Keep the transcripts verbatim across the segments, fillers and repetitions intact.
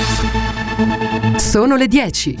Sono le dieci.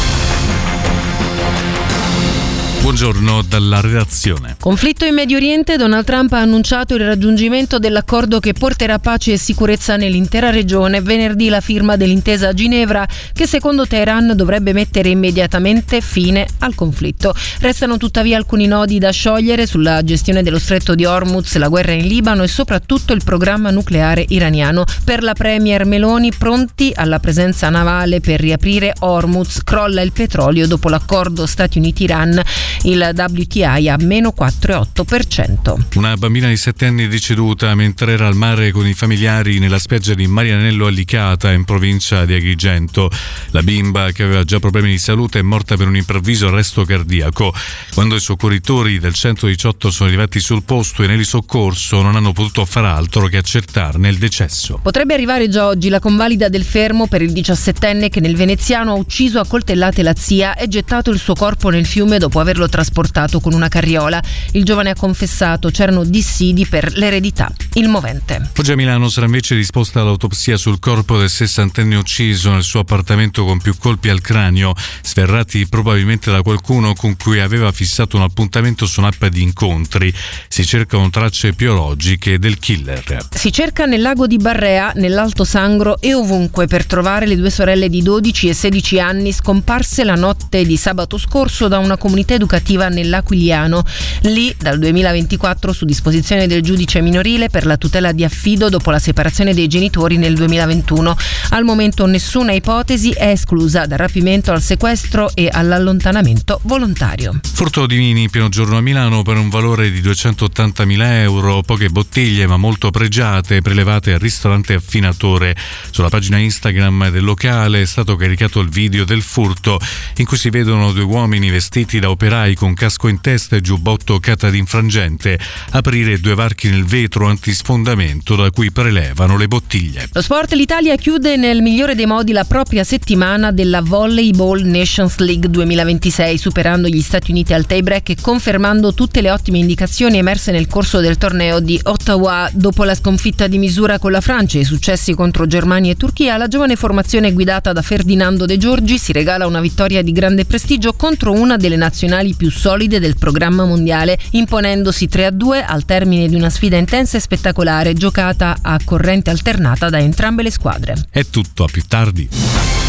Buongiorno dalla redazione. Conflitto in Medio Oriente. Donald Trump ha annunciato il raggiungimento dell'accordo che porterà pace e sicurezza nell'intera regione. Venerdì la firma dell'intesa a Ginevra, che secondo Teheran dovrebbe mettere immediatamente fine al conflitto. Restano tuttavia alcuni nodi da sciogliere sulla gestione dello stretto di Hormuz, la guerra in Libano e soprattutto il programma nucleare iraniano. Per la premier Meloni, pronti alla presenza navale per riaprire Hormuz. Crolla il petrolio dopo l'accordo Stati Uniti-Iran. Il W T I a meno quattro virgola otto per cento. Una bambina di sette anni è deceduta mentre era al mare con i familiari nella spiaggia di Marianello a Licata, in provincia di Agrigento. La bimba, che aveva già problemi di salute, è morta per un improvviso arresto cardiaco. Quando i soccorritori del centodiciotto sono arrivati sul posto e nel soccorso non hanno potuto far altro che accertarne il decesso. Potrebbe arrivare già oggi la convalida del fermo per il diciassettenne che nel veneziano ha ucciso a coltellate la zia e gettato il suo corpo nel fiume dopo averlo trasportato con una carriola. Il giovane ha confessato: c'erano dissidi per l'eredità. Il movente. Oggi a Milano sarà invece disposta l'autopsia sul corpo del sessantenne ucciso nel suo appartamento con più colpi al cranio, sferrati probabilmente da qualcuno con cui aveva fissato un appuntamento su un'app di incontri. Si cercano tracce biologiche del killer. Si cerca nel lago di Barrea, nell'Alto Sangro e ovunque per trovare le due sorelle di dodici e sedici anni scomparse la notte di sabato scorso da una comunità educativa nell'Aquiliano. Lì dal duemilaventiquattro, su disposizione del giudice minorile per la tutela di affido dopo la separazione dei genitori nel duemilaventuno. Al momento nessuna ipotesi è esclusa, dal rapimento al sequestro e all'allontanamento volontario. Furto di vini pieno giorno a Milano per un valore di duecentottantamila euro, poche bottiglie ma molto pregiate prelevate al ristorante Affinatore. Sulla pagina Instagram del locale è stato caricato il video del furto, in cui si vedono due uomini vestiti da operai con casco in testa e giubbotto catarinfrangente aprire due varchi nel vetro antisfondamento da cui prelevano le bottiglie. Lo sport. L'Italia chiude nel migliore dei modi la propria settimana della Volleyball Nations League duemilaventisei, superando gli Stati Uniti al tie break e confermando tutte le ottime indicazioni emerse nel corso del torneo di Ottawa. Dopo la sconfitta di misura con la Francia e i successi contro Germania e Turchia, la giovane formazione guidata da Ferdinando De Giorgi si regala una vittoria di grande prestigio contro una delle nazionali più solide del programma mondiale, imponendosi tre a due al termine di una sfida intensa e spettacolare giocata a corrente alternata da entrambe le squadre. È tutto, a più tardi.